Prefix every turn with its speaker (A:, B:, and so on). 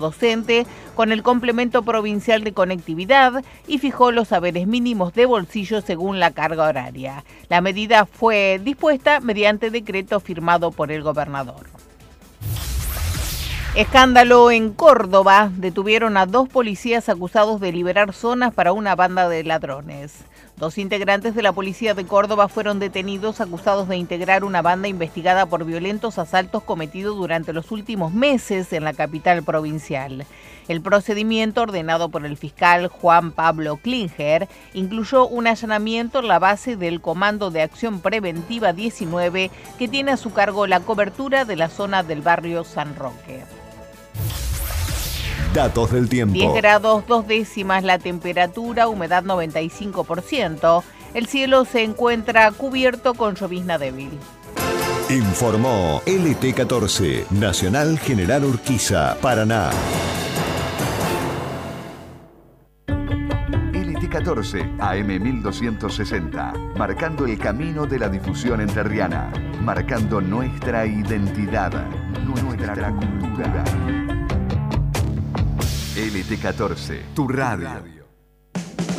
A: docente con el complemento provincial de conectividad y fijó los haberes mínimos de bolsillo según la carga horaria. La medida fue dispuesta mediante decreto firmado por el gobernador. Escándalo en Córdoba. Detuvieron a 2 policías acusados de liberar zonas para una banda de ladrones. 2 integrantes de la policía de Córdoba fueron detenidos acusados de integrar una banda investigada por violentos asaltos cometidos durante los últimos meses en la capital provincial. El procedimiento, ordenado por el fiscal Juan Pablo Klinger, incluyó un allanamiento en la base del Comando de Acción Preventiva 19, que tiene a su cargo la cobertura de la zona del barrio San Roque.
B: Datos del tiempo.
A: 10 grados 2 décimas la temperatura, humedad 95%. El cielo se encuentra cubierto con llovizna débil.
B: Informó LT14, Nacional General Urquiza, Paraná.
C: LT14, AM 1260, marcando el camino de la difusión entrerriana, marcando nuestra identidad, nuestra cultura. LT14, tu radio.